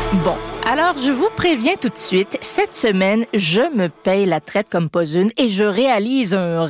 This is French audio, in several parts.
Bon, alors je vous préviens tout de suite, cette semaine, je me paye la traite comme pas une et je réalise un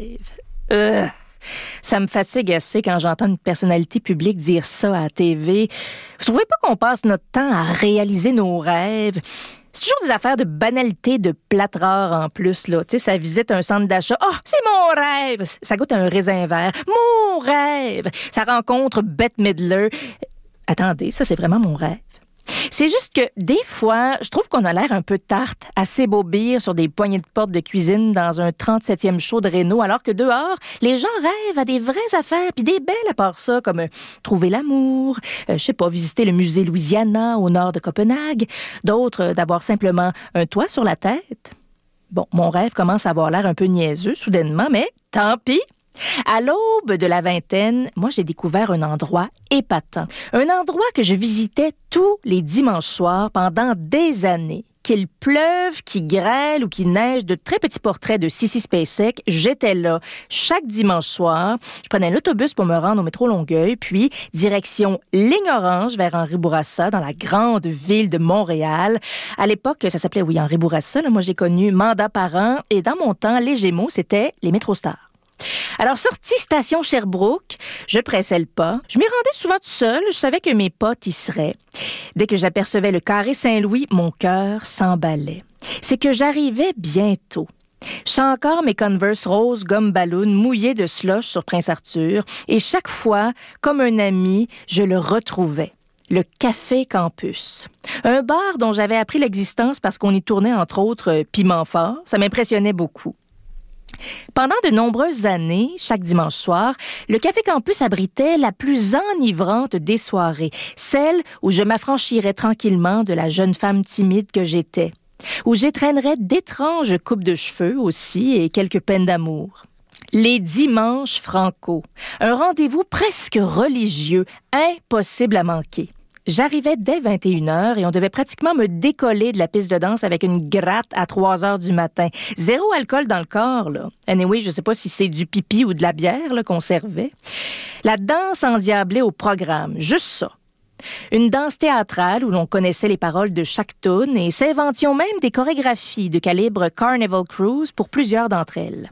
rêve. Ça me fatigue assez quand j'entends une personnalité publique dire ça à la TV. Vous trouvez pas qu'on passe notre temps à réaliser nos rêves? C'est toujours des affaires de banalité, de plate rare en plus, là. Tu sais, ça visite un centre d'achat. « Oh, c'est mon rêve! » Ça goûte un raisin vert. « Mon rêve! » Ça rencontre Bette Midler. Attendez, ça, c'est vraiment mon rêve. C'est juste que, des fois, je trouve qu'on a l'air un peu tarte à s'ébobir sur des poignées de porte de cuisine dans un 37e show de Réno, alors que dehors, les gens rêvent à des vraies affaires, puis des belles à part ça, comme trouver l'amour, je sais pas, visiter le musée Louisiana au nord de Copenhague, d'autres d'avoir simplement un toit sur la tête. Bon, mon rêve commence à avoir l'air un peu niaiseux, soudainement, mais tant pis. À l'aube de la vingtaine, moi, j'ai découvert un endroit épatant. Un endroit que je visitais tous les dimanches soirs pendant des années. Qu'il pleuve, qu'il grêle ou qu'il neige, de très petits portraits de Sissi Spacek, j'étais là chaque dimanche soir. Je prenais l'autobus pour me rendre au métro Longueuil, puis direction Ligne Orange vers Henri Bourassa, dans la grande ville de Montréal. À l'époque, ça s'appelait, oui, Henri Bourassa. Là, moi, j'ai connu mandat par an. Et dans mon temps, les Gémeaux, c'était les MétroStars. Alors, sortie station Sherbrooke, je pressais le pas. Je m'y rendais souvent toute seule. Je savais que mes potes y seraient. Dès que j'apercevais le carré Saint-Louis, mon cœur s'emballait. C'est que j'arrivais bientôt. Je sens encore mes Converse roses gomme ballon mouillés de slush sur Prince Arthur. Et chaque fois, comme un ami, je le retrouvais. Le Café Campus. Un bar dont j'avais appris l'existence parce qu'on y tournait, entre autres, Piment Fort. Ça m'impressionnait beaucoup. Pendant de nombreuses années, chaque dimanche soir, le Café Campus abritait la plus enivrante des soirées, celle où je m'affranchirais tranquillement de la jeune femme timide que j'étais, où j'étrennerais d'étranges coupes de cheveux aussi et quelques peines d'amour. Les dimanches franco, un rendez-vous presque religieux, impossible à manquer. J'arrivais dès 21h et on devait pratiquement me décoller de la piste de danse avec une gratte à 3h du matin. Zéro alcool dans le corps, là. Anyway, je sais pas si c'est du pipi ou de la bière là, qu'on servait. La danse endiablée au programme, juste ça. Une danse théâtrale où l'on connaissait les paroles de chaque tune et s'inventions même des chorégraphies de calibre Carnival Cruise pour plusieurs d'entre elles.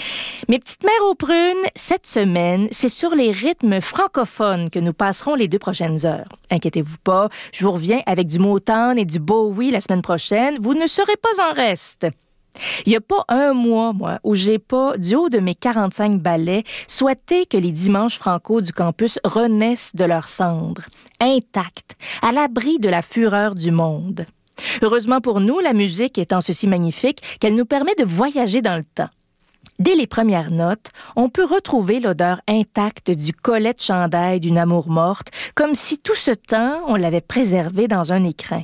Mes petites mères aux prunes, cette semaine, c'est sur les rythmes francophones que nous passerons les 2 prochaines heures. Inquiétez-vous pas, je vous reviens avec du Motown et du Bowie la semaine prochaine. Vous ne serez pas en reste. Il n'y a pas un mois, moi, où j'ai pas, du haut de mes 45 ballets, souhaité que les dimanches franco du campus renaissent de leurs cendres, intacts, à l'abri de la fureur du monde. Heureusement pour nous, la musique est en ceci magnifique qu'elle nous permet de voyager dans le temps. Dès les premières notes, on peut retrouver l'odeur intacte du collet de chandail d'une amour morte, comme si tout ce temps, on l'avait préservé dans un écrin.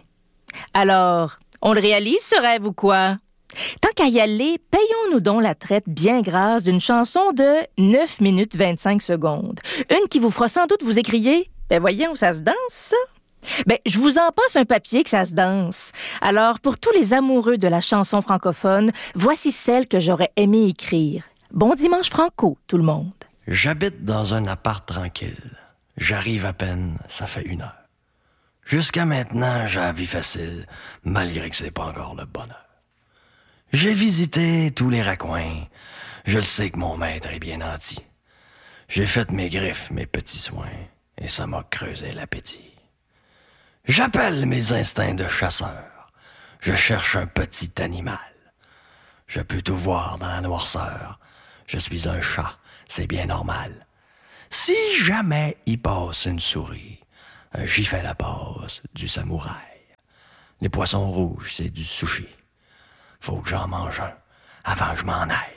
Alors, on le réalise, ce rêve ou quoi? Tant qu'à y aller, payons-nous donc la traite bien grasse d'une chanson de 9 minutes 25 secondes. Une qui vous fera sans doute vous écrier « Ben voyons, ça se danse, ça? » Ben, je vous en passe un papier que ça se danse. Alors, pour tous les amoureux de la chanson francophone, voici celle que j'aurais aimé écrire. Bon dimanche franco, tout le monde. J'habite dans un appart tranquille. J'arrive à peine, ça fait 1 heure. Jusqu'à maintenant, j'ai la vie facile, malgré que c'est pas encore le bonheur. J'ai visité tous les raccoins. Je le sais que mon maître est bien nanti. J'ai fait mes griffes, mes petits soins, et ça m'a creusé l'appétit. J'appelle mes instincts de chasseur. Je cherche un petit animal. Je peux tout voir dans la noirceur. Je suis un chat, c'est bien normal. Si jamais il passe une souris, j'y fais la passe du samouraï. Les poissons rouges, c'est du sushi. Faut que j'en mange un avant que je m'en aille.